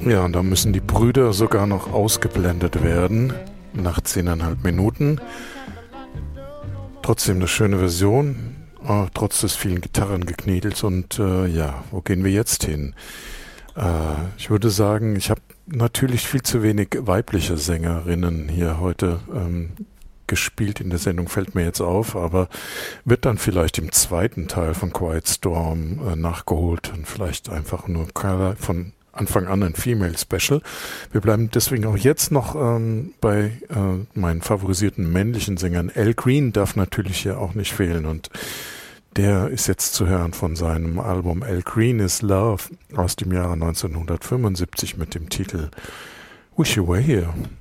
Ja, und da müssen die Brüder sogar noch ausgeblendet werden, nach 10,5 Minuten. Trotzdem eine schöne Version, trotz des vielen Gitarrengeknetels. Und ja, wo gehen wir jetzt hin? Ich würde sagen, ich habe natürlich viel zu wenig weibliche Sängerinnen hier heute gespielt in der Sendung, fällt mir jetzt auf, aber wird dann vielleicht im zweiten Teil von Quiet Storm nachgeholt und vielleicht einfach nur von Anfang an ein Female Special. Wir bleiben deswegen auch jetzt noch bei meinen favorisierten männlichen Sängern. Al Green darf natürlich hier auch nicht fehlen und der ist jetzt zu hören von seinem Album Al Green is Love aus dem Jahre 1975 mit dem Titel Wish You Were Here.